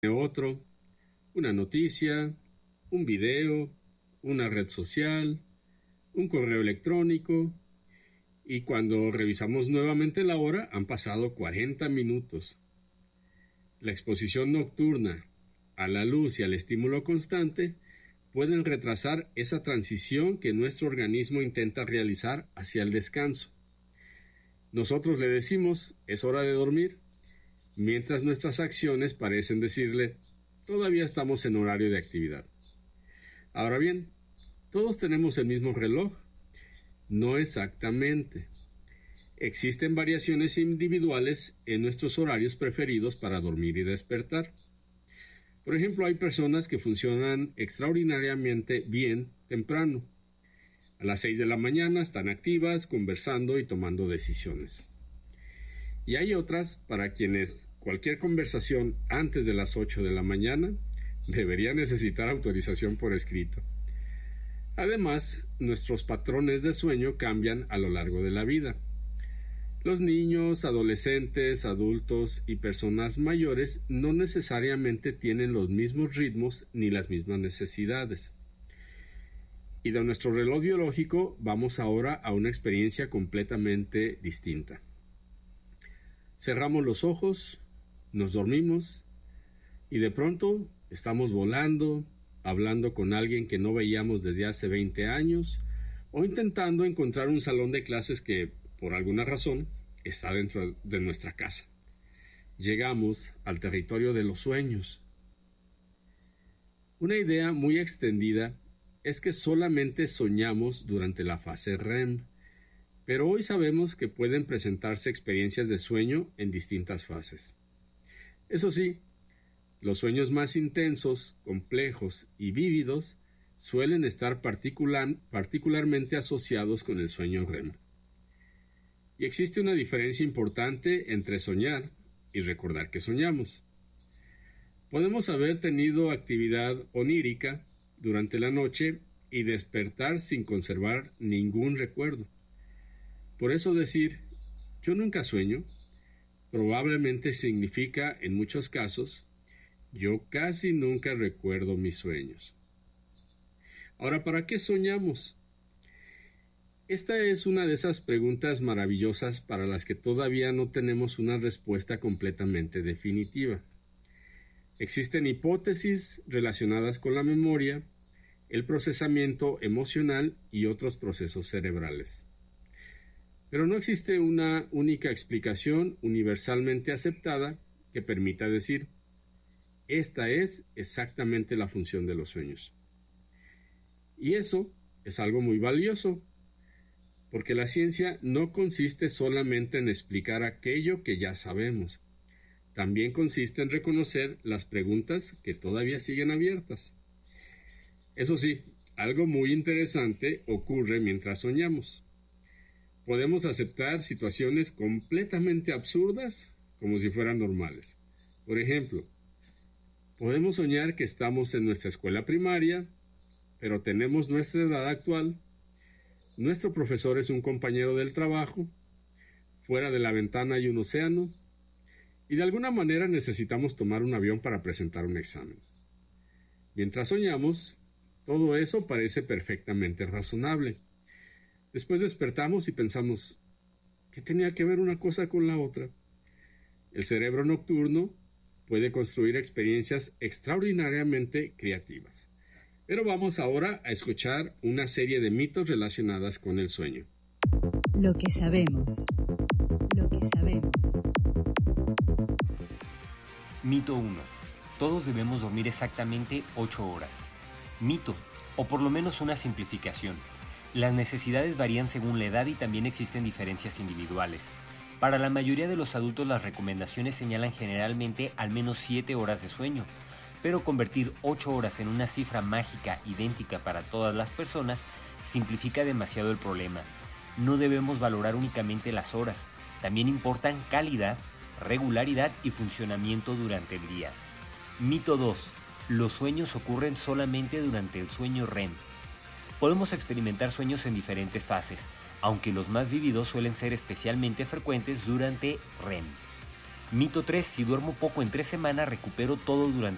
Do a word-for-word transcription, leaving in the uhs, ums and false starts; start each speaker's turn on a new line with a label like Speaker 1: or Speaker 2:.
Speaker 1: otro, una noticia, un video, una red social, un correo electrónico, y cuando revisamos nuevamente la hora han pasado cuarenta minutos. La exposición nocturna a la luz y al estímulo constante pueden retrasar esa transición que nuestro organismo intenta realizar hacia el descanso. Nosotros le decimos, es hora de dormir, mientras nuestras acciones parecen decirle, todavía estamos en horario de actividad. Ahora bien, ¿todos tenemos el mismo reloj? No exactamente. Existen variaciones individuales en nuestros horarios preferidos para dormir y despertar. Por ejemplo, hay personas que funcionan extraordinariamente bien temprano. A las seis de la mañana están activas, conversando y tomando decisiones. Y hay otras para quienes cualquier conversación antes de las ocho de la mañana debería necesitar autorización por escrito. Además, nuestros patrones de sueño cambian a lo largo de la vida. Los niños, adolescentes, adultos y personas mayores no necesariamente tienen los mismos ritmos ni las mismas necesidades. Y de nuestro reloj biológico vamos ahora a una experiencia completamente distinta. Cerramos los ojos, nos dormimos y de pronto estamos volando, hablando con alguien que no veíamos desde hace veinte años o intentando encontrar un salón de clases que, por alguna razón, está dentro de nuestra casa. Llegamos al territorio de los sueños. Una idea muy extendida es que solamente soñamos durante la fase R E M, pero hoy sabemos que pueden presentarse experiencias de sueño en distintas fases. Eso sí, los sueños más intensos, complejos y vívidos suelen estar particular, particularmente asociados con el sueño R E M. Y existe una diferencia importante entre soñar y recordar que soñamos. Podemos haber tenido actividad onírica durante la noche y despertar sin conservar ningún recuerdo. Por eso decir, yo nunca sueño, probablemente significa, en muchos casos, yo casi nunca recuerdo mis sueños. Ahora, ¿para qué soñamos? Esta es una de esas preguntas maravillosas para las que todavía no tenemos una respuesta completamente definitiva. Existen hipótesis relacionadas con la memoria, el procesamiento emocional y otros procesos cerebrales. Pero no existe una única explicación universalmente aceptada que permita decir, esta es exactamente la función de los sueños. Y eso es algo muy valioso, porque la ciencia no consiste solamente en explicar aquello que ya sabemos, también consiste en reconocer las preguntas que todavía siguen abiertas. Eso sí, algo muy interesante ocurre mientras soñamos. Podemos aceptar situaciones completamente absurdas como si fueran normales. Por ejemplo, podemos soñar que estamos en nuestra escuela primaria, pero tenemos nuestra edad actual. Nuestro profesor es un compañero del trabajo, fuera de la ventana hay un océano, y de alguna manera necesitamos tomar un avión para presentar un examen. Mientras soñamos, todo eso parece perfectamente razonable. Después despertamos y pensamos, ¿qué tenía que ver una cosa con la otra? El cerebro nocturno puede construir experiencias extraordinariamente creativas. Pero vamos ahora a escuchar una serie de mitos relacionadas con el sueño.
Speaker 2: Lo que sabemos. Lo que sabemos.
Speaker 3: Mito uno. Todos debemos dormir exactamente ocho horas. Mito, o por lo menos una simplificación. Las necesidades varían según la edad y también existen diferencias individuales. Para la mayoría de los adultos las recomendaciones señalan generalmente al menos siete horas de sueño, pero convertir ocho horas en una cifra mágica idéntica para todas las personas simplifica demasiado el problema. No debemos valorar únicamente las horas, también importan calidad, regularidad y funcionamiento durante el día. Mito dos. Los sueños ocurren solamente durante el sueño R E M. Podemos experimentar sueños en diferentes fases, aunque los más vívidos suelen ser especialmente frecuentes durante R E M. Mito tres. Si duermo poco en tres semanas, recupero todo durante